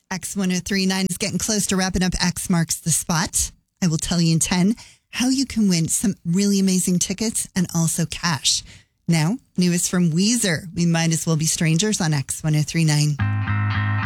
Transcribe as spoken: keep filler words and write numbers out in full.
X ten thirty-nine is getting close to wrapping up X Marks the Spot. I will tell you in ten how you can win some really amazing tickets and also cash. Now, newest from Weezer. We might as well be strangers on X ten thirty-nine.